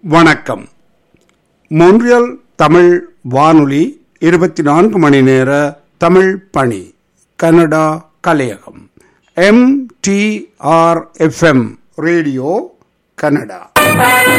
வணக்கம். மொன்றியல் தமிழ் வானொலி 24 மணி நேர தமிழ் பணி. கனடா கலையகம். MTRFM radio Canada.